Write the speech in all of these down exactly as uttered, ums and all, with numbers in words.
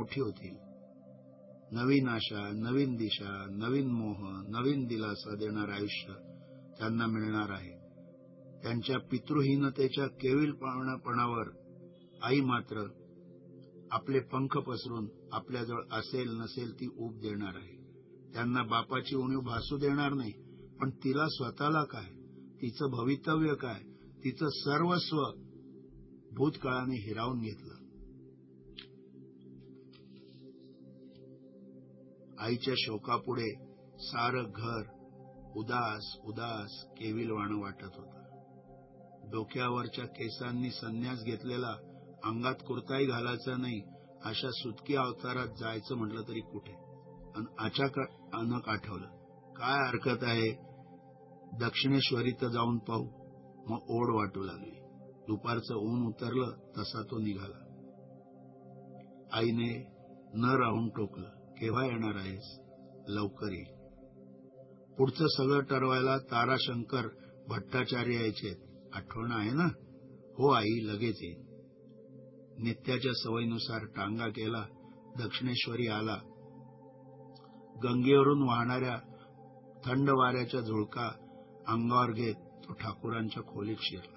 मोठी होतील. नवीन आशा, नवीन दिशा, नवीन मोह, नवीन दिलासा देणारं आयुष्य त्यांना मिळणार आहे. त्यांच्या पितृहीनतेच्या केविलपणावर आई मात्र आपले पंख पसरून आपल्याजवळ असेल नसेल ती ऊब देणार आहे. त्यांना बापाची उणीव भासू देणार नाही. पण तिला स्वतःला काय, तिचं भवितव्य काय, तिचं सर्वस्व भूतकाळाने हिरावून घेतलं. आईच्या शोकापुढे सारं घर उदास उदास केविलवाणं वाटत होतं. डोक्यावरच्या केसांनी संन्यास घेतलेला, अंगात कुर्ताही घालायचा नाही अशा सुटकी अवतारात जायचं म्हटलं तरी कुठे. अन अचानक आठवलं, काय हरकत आहे, दक्षिणेश्वरी तर जाऊन पाहू. मग ओढ वाटू लागली. दुपारचं ऊन उतरलं तसा तो निघाला. आईने न राहून टोकलं, केव्हा येणार आहेस? लवकर ये. पुढचं सगळं ठरवायला ताराशंकर भट्टाचार्य यायचे. आठवण आहे ना? हो आई, लगेच येईन. नित्याच्या सवयीनुसार टांगा केला. दक्षिणेश्वरी आला. गंगेवरून वाहणाऱ्या थंड वाऱ्याच्या झुळका अंगावर घेत तो ठाकूरांच्या खोलीत शिरला.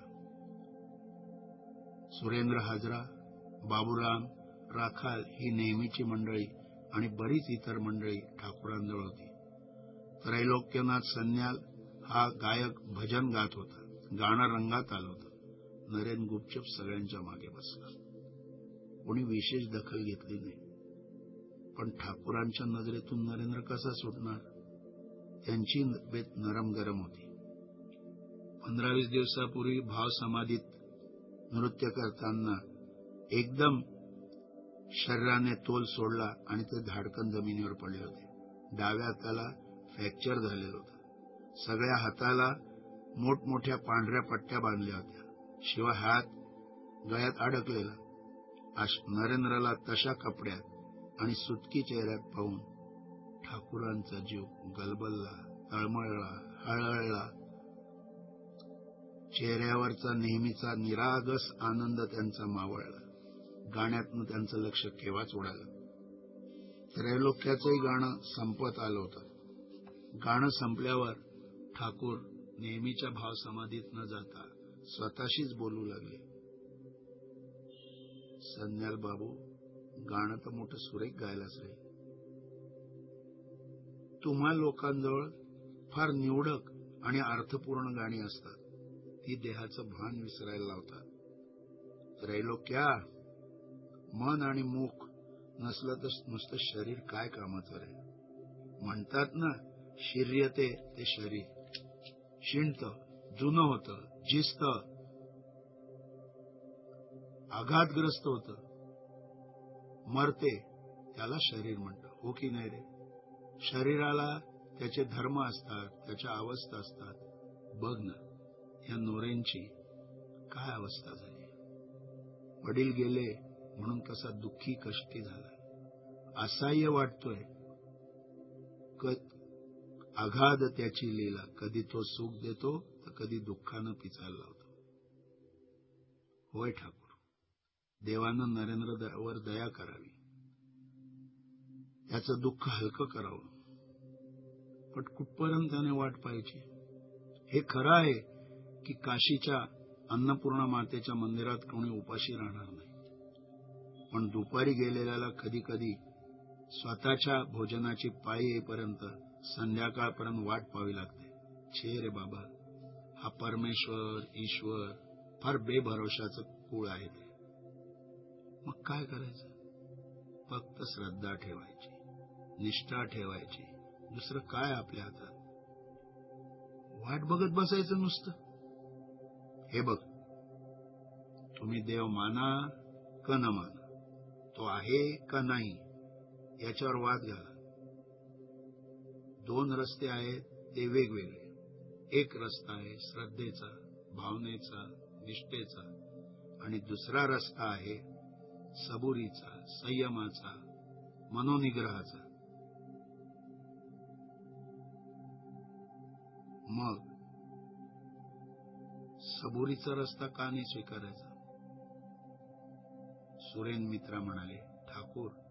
सुरेंद्र हाजरा, बाबूराम, राखाल ही नेहमीची मंडळी आणि बरीच इतर मंडळी ठाकूरांजवळ होती. त्रैलोक्यनाथ सन्याल हा गायक भजन गात होता. गाणं रंगात आलं होतं. नरेन गुपचूप सगळ्यांच्या मागे बसला. कोणी विशेष दखल घेतली नाही. पण ठाकूरांच्या नजरेतून नरेंद्र कसा सुटणार? त्यांची बेत नरम गरम होती. पंधरा वीस दिवसापूर्वी भाव समाधीत नृत्य करताना एकदम शरीराने तोल सोडला आणि ते धाडकन जमिनीवर पडले होते. डाव्या हाताला फ्रॅक्चर झालेलं होतं. सगळ्या हाताला मोठमोठ्या पांढऱ्या पट्ट्या बांधल्या होत्या. शिवाय हात गळ्यात अडकलेला. नरेंद्रला तशा कपड्यात आणि सुटकी चेहऱ्यात पाहून ठाकूरांचा जीव गलबलला, तळमळला, हळहळला. चेहऱ्यावरचा नेहमीचा निरागस आनंद त्यांचा मावळला. गाण्यातनं त्यांचं लक्ष केव्हाच उडालं. त्रैलोक्याचंही गाणं संपत आलं होतं. गाणं संपल्यावर ठाकूर नेहमीच्या भावसमाधीत न जाता स्वतःशीच बोलू लागले. सन्याल बाबू, गाणं तर मोठं सुरेख गायलास रे. तुम्हा लोकांजवळ फार निवडक आणि अर्थपूर्ण गाणी असतात. ती देहाचं भान विसरायला लावतात. त्रैलोक्या, मन आणि मुख नसलं तर नुसतं शरीर काय कामाचं रे. म्हणतात ना, शिर्यते ते शरीर. शिणतं, जुनं होतं, झिजतं, आघातग्रस्त होतं, मरते, त्याला शरीर म्हणतं. हो की नाही रे? शरीराला त्याचे धर्म असतात, त्याच्या अवस्था असतात. बघ ना, या नोरेंची काय अवस्था झाली. वडील गेले म्हणून कसा दुःखी कष्टी झालाय. असह्य वाटतोय. अगाध त्याची लीला. कधी तो सुख देतो तर कधी दुःखानं पिचायला लावतो. होय ठाकूर, देवानं नरेंद्रवर दया करावी, त्याचं दुःख हलकं करावं. पण कुठपर्यंत त्याने वाट पाहायची? हे खरं आहे की काशीच्या अन्नपूर्णा मातेच्या मंदिरात कोणी उपाशी राहणार नाही. पण दुपारी गेलेल्याला कधी कधी स्वतःच्या भोजनाची पाळी येईपर्यंत संध्याकाळपर्यंत वाट पाहावी लागते. छे रे बाबा, हा परमेश्वर ईश्वर फार बेभरोशाचं कुळ आहे ते. मग काय करायचं? फक्त श्रद्धा ठेवायची, निष्ठा ठेवायची. दुसरं काय आपल्या हातात? वाट बघत बसायचं नुसतं. हे बघ, तुम्ही देव माना का न माना, तो आहे का नाही याच्यावर वाद घाला. दोन रस्ते आहेत, ते वेगवेगळे. एक रस्ता आहे श्रद्धेचा, भावनेचा, निष्ठेचा, आणि दुसरा रस्ता आहे सबुरीचा, संयमाचा, मनोनिग्रहाचा. मग सबुरीचा रस्ता का नाही स्वीकारायचा? सुरेन मित्रा म्हणाले, ठाकूर,